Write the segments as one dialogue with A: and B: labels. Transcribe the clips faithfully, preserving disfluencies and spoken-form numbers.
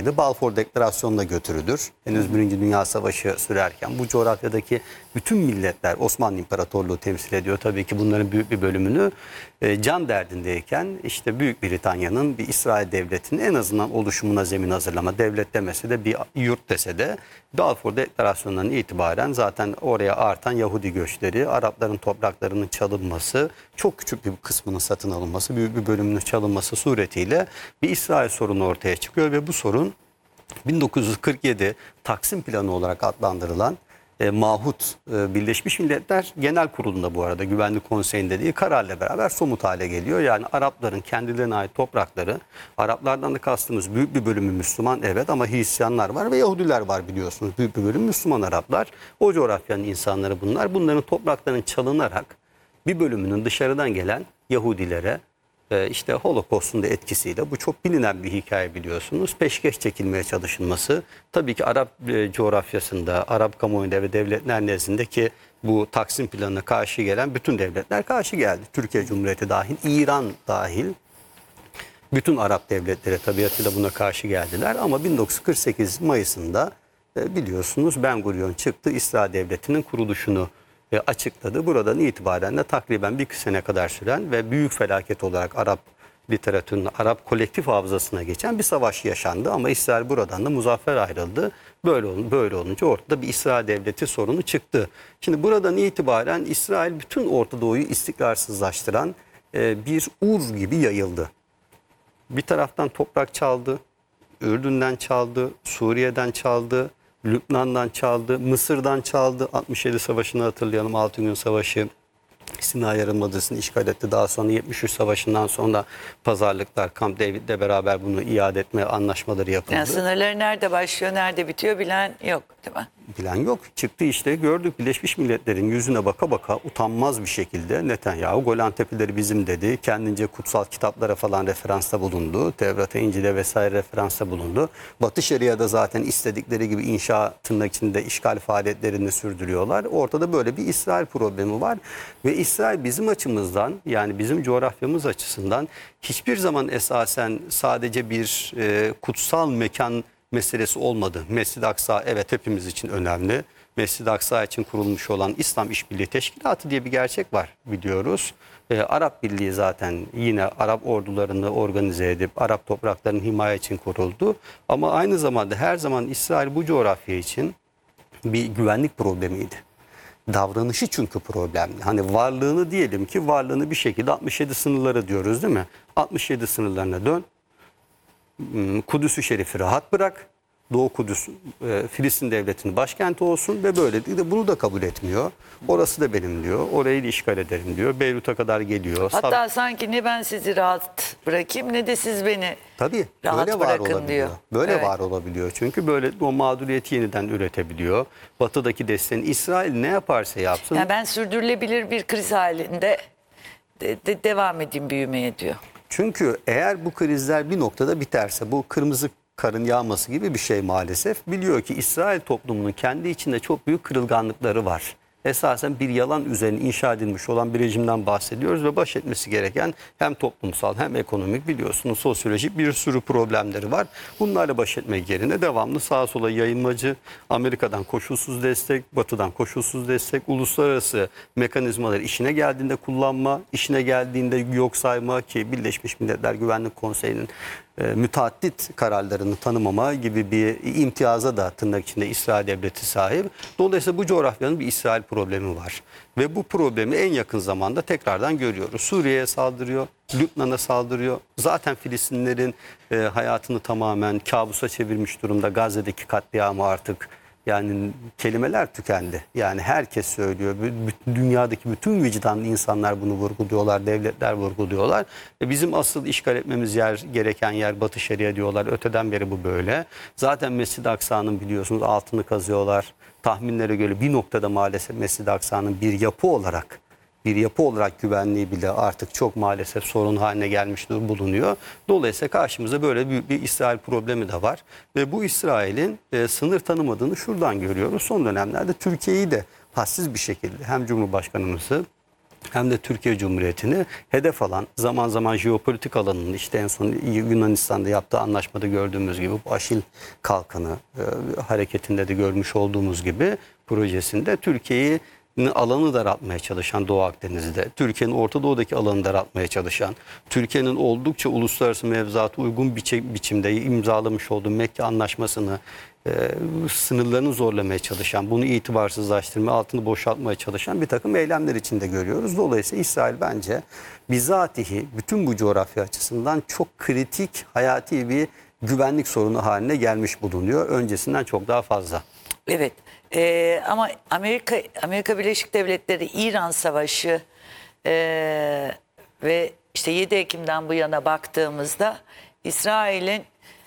A: seçilmedi. Balfour Deklarasyonu'na götürülür. Henüz Birinci Dünya Savaşı sürerken bu coğrafyadaki bütün milletler Osmanlı İmparatorluğu temsil ediyor. Tabii ki bunların büyük bir bölümünü e, can derdindeyken işte Büyük Britanya'nın bir İsrail devletinin en azından oluşumuna zemin hazırlama, devlet demese de bir yurt dese de Balfour Deklarasyonu'ndan itibaren zaten oraya artan Yahudi göçleri, Arapların topraklarının çalınması, çok küçük bir kısmının satın alınması, büyük bir bölümünün çalınması suretiyle bir İsrail sorunu ortaya çıkıyor ve bu sorun bin dokuz yüz kırk yedi Taksim Planı olarak adlandırılan e, Mahut e, Birleşmiş Milletler Genel Kurulu'nda bu arada Güvenlik Konseyi'nde değil kararla beraber somut hale geliyor. Yani Arapların kendilerine ait toprakları, Araplardan da kastımız büyük bir bölümü Müslüman evet ama Hristiyanlar var ve Yahudiler var biliyorsunuz. Büyük bir bölüm Müslüman Araplar. O coğrafyanın insanları bunlar. Bunların topraklarının çalınarak bir bölümünün dışarıdan gelen Yahudilere e, işte Holocaust'un da etkisiyle bu çok bilinen bir hikaye biliyorsunuz. Peşkeş çekilmeye çalışılması tabii ki Arap e, coğrafyasında, Arap kamuoyunda ve devletler nezdindeki bu Taksim Planı'na karşı gelen bütün devletler karşı geldi. Türkiye Cumhuriyeti dahil, İran dahil. Bütün Arap devletleri tabiatıyla buna karşı geldiler ama bin dokuz yüz kırk sekiz Mayıs'ında e, biliyorsunuz Ben Gurion çıktı, İsrail Devleti'nin kuruluşunu e, açıkladı. Buradan itibaren de takriben bir iki sene kadar süren ve büyük felaket olarak Arap literatürünün, Arap kolektif hafızasına geçen bir savaş yaşandı ama İsrail buradan da muzaffer ayrıldı. Böyle, ol, böyle olunca ortada bir İsrail Devleti sorunu çıktı. Şimdi buradan itibaren İsrail bütün Orta Doğu'yu istikrarsızlaştıran e, bir ur gibi yayıldı. Bir taraftan toprak çaldı, Ürdün'den çaldı, Suriye'den çaldı, Lübnan'dan çaldı, Mısır'dan çaldı. altmış yedi Savaşı'nı hatırlayalım, Altın Gün Savaşı. Sinay Yarımadası'nı işgal etti. Daha sonra yetmiş üç Savaşı'ndan sonra pazarlıklar, Camp David'le beraber bunu iade etme anlaşmaları yapıldı.
B: Yani sınırları nerede başlıyor, nerede bitiyor bilen yok değil mi?
A: Bilen yok. Çıktı işte gördük Birleşmiş Milletler'in yüzüne baka baka utanmaz bir şekilde Netanyahu Golan Tepeleri bizim dedi. Kendince kutsal kitaplara falan referansta bulundu. Tevrat'a, İncil'e vesaire referansta bulundu. Batı Şeria'da zaten istedikleri gibi inşa tırnak içinde işgal faaliyetlerini sürdürüyorlar. Ortada böyle bir İsrail problemi var. Ve İsrail bizim açımızdan yani bizim coğrafyamız açısından hiçbir zaman esasen sadece bir e, kutsal mekan meselesi olmadı. Mescid-i Aksa evet hepimiz için önemli. Mescid-i Aksa için kurulmuş olan İslam İşbirliği Teşkilatı diye bir gerçek var biliyoruz. Ee, Arap Birliği zaten yine Arap ordularını organize edip Arap topraklarının himaye için kuruldu. Ama aynı zamanda her zaman İsrail bu coğrafya için bir güvenlik problemiydi. Davranışı çünkü problemli. Hani varlığını diyelim ki varlığını bir şekilde altmış yedi sınırları diyoruz değil mi? altmış yedi sınırlarına dön. Kudüs-ü Şerif'i rahat bırak. Doğu Kudüs e, Filistin devletinin başkenti olsun ve böyle değil de bunu da kabul etmiyor. Orası da benim diyor. Orayı da işgal ederim diyor. Beyrut'a kadar geliyor.
B: Hatta
A: Sab
B: sanki ne ben sizi rahat bırakayım ne de siz beni
A: Tabii
B: rahat
A: böyle var
B: bırakın
A: olabiliyor.
B: diyor.
A: Böyle
B: Evet.
A: var olabiliyor. Çünkü böyle o mağduriyeti yeniden üretebiliyor. Batı'daki desteğin İsrail ne yaparsa yapsın.
B: Yani ben sürdürülebilir bir kriz halinde de, de, devam edeyim büyümeye diyor.
A: Çünkü eğer bu krizler bir noktada biterse bu kırmızı karın yağması gibi bir şey maalesef. Biliyor ki İsrail toplumunun kendi içinde çok büyük kırılganlıkları var. Esasen bir yalan üzerine inşa edilmiş olan bir rejimden bahsediyoruz ve baş etmesi gereken hem toplumsal hem ekonomik biliyorsunuz sosyolojik bir sürü problemleri var. Bunlarla baş etmek yerine devamlı sağa sola yayılmacı, Amerika'dan koşulsuz destek, Batı'dan koşulsuz destek, uluslararası mekanizmaları işine geldiğinde kullanma, işine geldiğinde yok sayma ki Birleşmiş Milletler Güvenlik Konseyi'nin e, müteaddit kararlarını tanımama gibi bir imtiyaza da tırnak içinde İsrail devleti sahip. Dolayısıyla bu coğrafyanın bir İsrail problemi var. Ve bu problemi en yakın zamanda tekrardan görüyoruz. Suriye'ye saldırıyor, Lübnan'a saldırıyor. Zaten Filistinlerin e, hayatını tamamen kabusa çevirmiş durumda. Gazze'deki katliamı artık yani kelimeler tükendi. Yani herkes söylüyor. Dünyadaki bütün vicdanlı insanlar bunu vurguluyorlar. Devletler vurguluyorlar. E bizim asıl işgal etmemiz yer, gereken yer Batı Şeria diyorlar. Öteden beri bu böyle. Zaten Mescid-i Aksa'nın biliyorsunuz altını kazıyorlar. Tahminlere göre bir noktada maalesef Mescid-i Aksa'nın bir yapı olarak bir yapı olarak güvenliği bile artık çok maalesef sorun haline gelmiş bulunuyor. Dolayısıyla karşımıza böyle büyük bir İsrail problemi de var. Ve bu İsrail'in e, sınır tanımadığını şuradan görüyoruz. Son dönemlerde Türkiye'yi de hassiz bir şekilde hem Cumhurbaşkanımızı hem de Türkiye Cumhuriyeti'ni hedef alan, zaman zaman jeopolitik alanının, işte en son Yunanistan'da yaptığı anlaşmada gördüğümüz gibi bu Aşil Kalkanı e, hareketinde de görmüş olduğumuz gibi projesinde Türkiye'yi alanı daraltmaya çalışan Doğu Akdeniz'de, Türkiye'nin Orta Doğu'daki alanı daraltmaya çalışan, Türkiye'nin oldukça uluslararası mevzuata uygun biçi, biçimde imzalamış olduğu Mekke Anlaşması'nı e, sınırlarını zorlamaya çalışan, bunu itibarsızlaştırma, altını boşaltmaya çalışan bir takım eylemler içinde görüyoruz. Dolayısıyla İsrail bence bizatihi bütün bu coğrafya açısından çok kritik, hayati bir güvenlik sorunu haline gelmiş bulunuyor. Öncesinden çok daha fazla.
B: Evet. Ee, ama Amerika Amerika Birleşik Devletleri İran Savaşı ee, ve işte yedi Ekim'den bu yana baktığımızda İsrail'in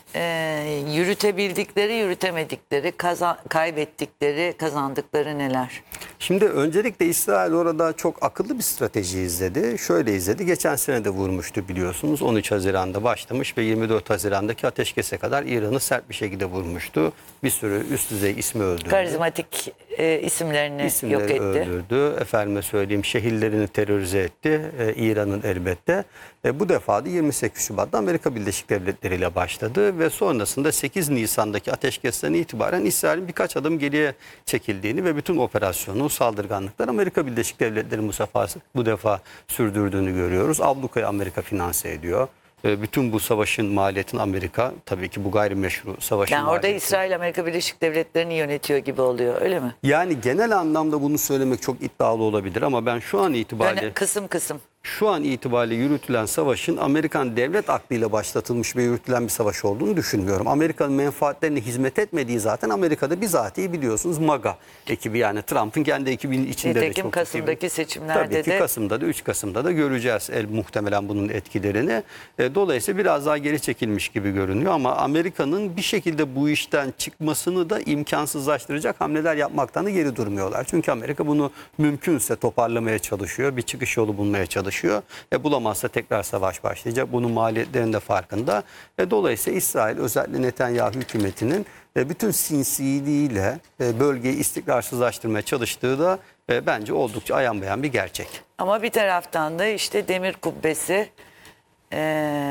B: ee, yürütebildikleri, yürütemedikleri, kazan, kaybettikleri, kazandıkları neler?
A: Şimdi öncelikle İsrail orada çok akıllı bir strateji izledi. Şöyle izledi. Geçen sene de vurmuştu biliyorsunuz. on üç Haziran'da başlamış ve yirmi dört Haziran'daki ateşkese kadar İran'ı sert bir şekilde vurmuştu. Bir sürü üst düzey ismi öldürdü.
B: Karizmatik e, isimlerini
A: İsimleri
B: yok etti.
A: öldürdü. Efendime söyleyeyim, şehirlerini terörize etti. Ee, İran'ın elbette. E, bu defa da yirmi sekiz Şubat'ta Amerika Birleşik Devletleri ile başladı ve sonrasında sekiz Nisan'daki ateşkesten itibaren İsrail'in birkaç adım geriye çekildiğini ve bütün operasyonu, saldırganlıklar Amerika Birleşik Devletleri bu sefa, bu defa sürdürdüğünü görüyoruz. Ablukayı Amerika finanse ediyor. E, bütün bu savaşın maliyetini Amerika, tabii ki bu gayrimeşru savaşın
B: Yani orada
A: maliyeti.
B: İsrail Amerika Birleşik Devletleri'ni yönetiyor gibi oluyor, öyle mi?
A: Yani genel anlamda bunu söylemek çok iddialı olabilir ama ben şu an itibariyle...
B: Yani kısım kısım.
A: Şu an itibariyle yürütülen savaşın Amerikan devlet aklıyla başlatılmış ve yürütülen bir savaş olduğunu düşünmüyorum. Amerika'nın menfaatlerine hizmet etmediği zaten Amerika'da bizatihi biliyorsunuz MAGA ekibi, yani Trump'ın kendi ekibinin içinde
B: Nitekim
A: de çok
B: Kasım'daki
A: ciddi-
B: seçimlerde
A: Tabii ki
B: de
A: Kasım'da da üç Kasım'da da göreceğiz el, muhtemelen bunun etkilerini. E, dolayısıyla biraz daha geri çekilmiş gibi görünüyor ama Amerika'nın bir şekilde bu işten çıkmasını da imkansızlaştıracak hamleler yapmaktan da geri durmuyorlar. Çünkü Amerika bunu mümkünse toparlamaya çalışıyor, bir çıkış yolu bulmaya çalışıyor. E, bulamazsa tekrar savaş başlayacak. Bunun maliyetlerinin de farkında. E, dolayısıyla İsrail, özellikle Netanyahu hükümetinin e, bütün sinsiliğiyle e, bölgeyi istikrarsızlaştırmaya çalıştığı da e, bence oldukça ayan beyan bir gerçek.
B: ama bir taraftan da işte demir kubbesi e,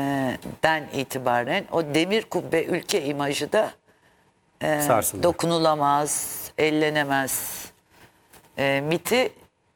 B: den itibaren o demir kubbe ülke imajı da e,
A: Sarsıldı.
B: dokunulamaz, ellenemez e, miti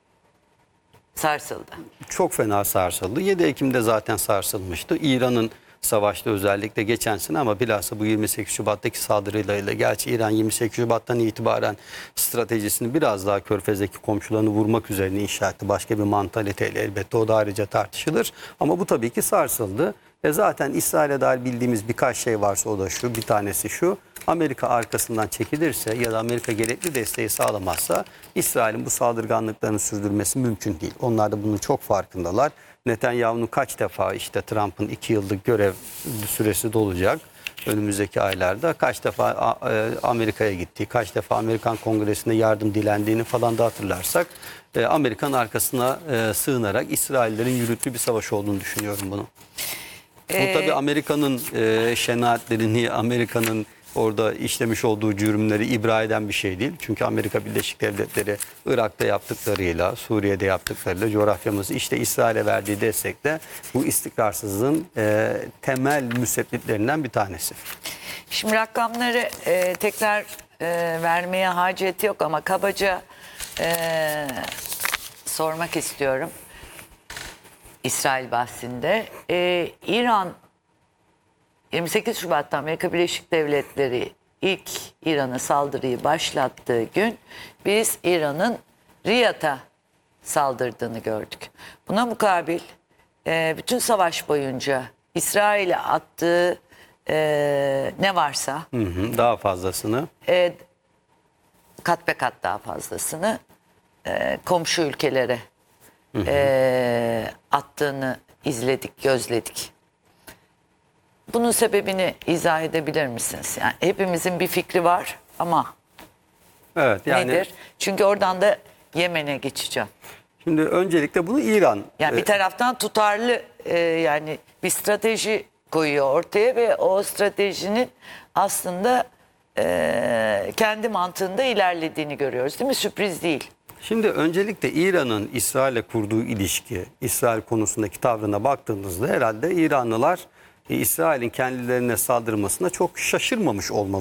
B: sarsıldı.
A: Çok fena sarsıldı. yedi Ekim'de zaten sarsılmıştı. İran'ın savaşta özellikle geçen sene ama bilhassa bu yirmi sekiz Şubat'taki saldırılarıyla, gerçi İran yirmi sekiz Şubat'tan itibaren stratejisini biraz daha Körfez'deki komşularını vurmak üzerine inşa etti. Başka bir mantaliteyle elbette, o da ayrıca tartışılır. Ama bu tabii ki sarsıldı. E zaten İsrail'e dair bildiğimiz birkaç şey varsa o da şu, bir tanesi şu: Amerika arkasından çekilirse ya da Amerika gerekli desteği sağlamazsa İsrail'in bu saldırganlıklarını sürdürmesi mümkün değil. Onlar da bunun çok farkındalar. Netanyahu'nun kaç defa, işte Trump'ın iki yıllık görev süresi dolacak önümüzdeki aylarda, kaç defa Amerika'ya gittiği, kaç defa Amerikan Kongresi'nde yardım dilendiğini falan da hatırlarsak, Amerika'nın arkasına sığınarak İsraillerin yürüttüğü bir savaş olduğunu düşünüyorum bunu.
B: Ee,
A: Bu tabii Amerika'nın e, şenaatlerini, Amerika'nın orada işlemiş olduğu cürümleri ibra eden bir şey değil. Çünkü Amerika Birleşik Devletleri Irak'ta yaptıklarıyla, Suriye'de yaptıklarıyla, coğrafyamızı işte İsrail'e verdiği destekle bu istikrarsızlığın e, temel müsebbiplerinden bir tanesi.
B: Şimdi rakamları e, tekrar e, vermeye hacet yok ama kabaca e, sormak istiyorum. İsrail bahsinde. E, İran yirmi sekiz Şubat'ta Amerika Birleşik Devletleri ilk İran'a saldırıyı başlattığı gün biz İran'ın Riyad'a saldırdığını gördük. Buna mukabil e, bütün savaş boyunca İsrail'e attığı e, ne varsa
A: Hı hı, daha fazlasını.
B: e, kat be kat daha fazlasını e, komşu ülkelere e, attığını izledik, gözledik. Bunun sebebini izah edebilir misiniz? Yani hepimizin bir fikri var ama
A: Evet, yani
B: nedir? Çünkü oradan da Yemen'e geçeceğim.
A: şimdi öncelikle bunu İran,
B: Yani
A: e,
B: bir taraftan tutarlı e, yani bir strateji koyuyor ortaya ve o stratejinin aslında e, kendi mantığında ilerlediğini görüyoruz, değil mi? Sürpriz değil.
A: Şimdi öncelikle İran'ın İsrail'le kurduğu ilişki, İsrail konusundaki tavrına baktığımızda herhalde İranlılar e, İsrail'in kendilerine saldırmasına çok şaşırmamış olmalı.